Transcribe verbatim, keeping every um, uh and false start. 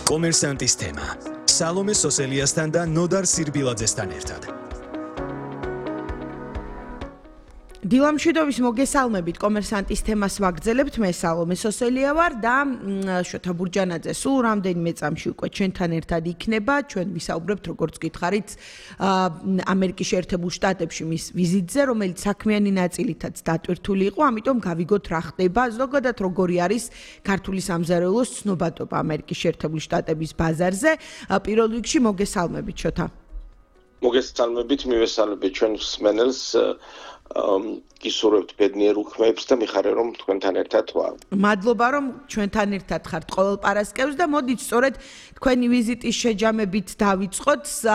კომერსანტის თემა. სალომე სოსელიასთან და ნოდარ სირბილაძესთან ერთად. დილამშვიდობის მოგესალმებით კომერსანტის თემას ვაგრძელებთ. მე სალომე სოსელია ვარ და შოთა ბურჯანაძე სულ რამდენიმე წამში უკვე ჩვენთან ერთად იქნება. ჩვენ ვისაუბრებთ როგორც გითხარით ამერიკის შეერთებულ შტატებში მის ვიზიტზე, რომელიც საქმიანი ნაწილითაც დატვირთული იყო, ამიტომ გავიგოთ რა ხდება. ზოგადად როგორი არის ქართული სამზარეულოს ცნობადობა ამერიკის შეერთებული შტატების ბაზარზე. პირველ რიგში მოგესალმებით შოთა. მოგესალმებით, მივესალმებით ჩვენ მსმენელს. გისურვებთ ბედნიერ უქმეებს და მიხარია რომ თქვენთან ერთად ვარ. მადლობა რომ ჩვენთან ერთად ხართ ყოველ პარასკევს და მოდით სწორედ თქვენი ვიზიტის შეჯამებით დავიწყოთ.